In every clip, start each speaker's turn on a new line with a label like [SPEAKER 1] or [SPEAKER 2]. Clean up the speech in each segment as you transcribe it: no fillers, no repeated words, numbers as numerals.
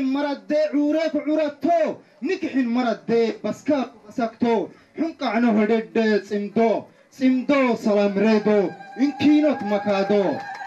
[SPEAKER 1] مرد عورك عورتو نكح مرد بسكا بسكتو حنق عنه هدد سمدو سلام ريدو إنكينوت مكادو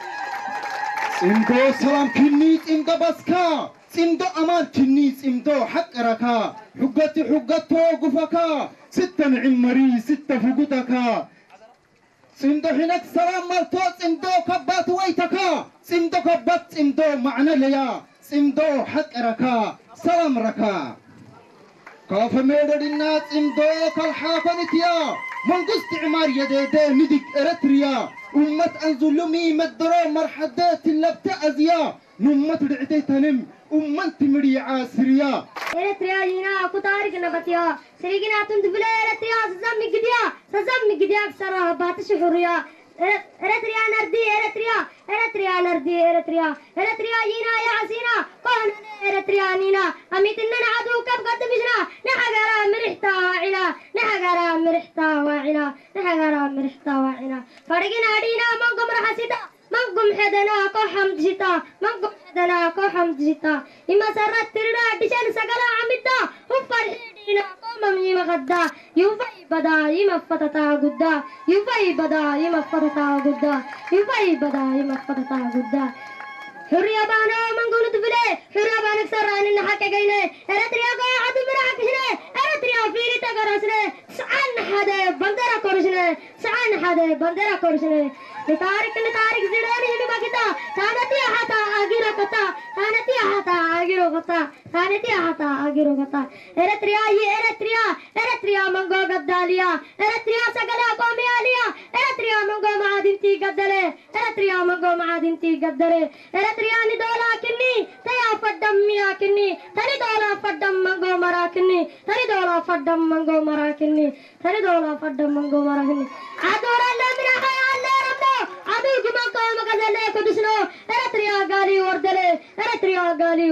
[SPEAKER 1] سمدو سلام كني سمدو بسكا سمدو أمان كني سمدو حق ركا حقتو قفكا ستة عمري ستة فقتكا سمدو هناك سلام مالتو سمدو كبات ويتكا سمدو كبات سمدو معنى ليا سمدو حق ركا سلام ركا كاف ميدر الناس سمدو كالحافنتيا من قست عمار يديدي ندق إرتريا أمة أنزلمي مدرو مرحدات اللبت أزيا نمت رعتي تنم أمة تمري عاسريا
[SPEAKER 2] إرتريا ينا كتارك نبتيا سريقنا تندبلا إرتريا سزمي قديا بسرها باتش حريا إرتريا نردي إرتريا ينا يا عسينا قهنا إرتريا نينا أميتنا نعدو كب قد بجنا نحقرا مرحتا واعنا فرقنا دينا منكم رحسيتا منكم حدنا كو حمد جتا إما سرت ترنا دشان سقلا عمدا وفرحينا قوم يما غدا يوفي بدا يما فتتا غدا حرية بانا من قول تفلي حرية بانك سران إن حكا قيني إرتريا قاعد مراك هنا إرتريا فيري تقرسني سعان حدا بندرة كورسني لتارك زيراني هنو بكتا ثانتي حتا آگيرو كتا إرتريا منغو قداليا إرتريا سقلا قومي آليا إرتريا منغو معادنتي قدلي إرتريا ندولا كني تيا فدم ميا كني تري دولا فدم منغو مراكني عدورا لمن حيا الله ربو عدو جمع قوم قدلي كدسنو